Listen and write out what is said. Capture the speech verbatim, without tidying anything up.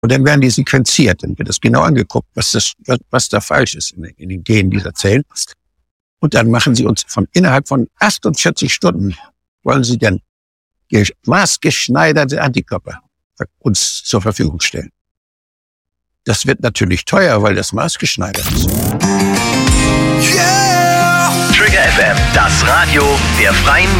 Und dann werden die sequenziert, dann wird das genau angeguckt, was, das, was, was da falsch ist in, in den Genen dieser Zellen. Und dann machen sie uns von innerhalb von achtundvierzig Stunden, wollen sie dann maßgeschneiderte Antikörper uns zur Verfügung stellen. Das wird natürlich teuer, weil das maßgeschneidert ist. Yeah! Trigger F M, das Radio der Freien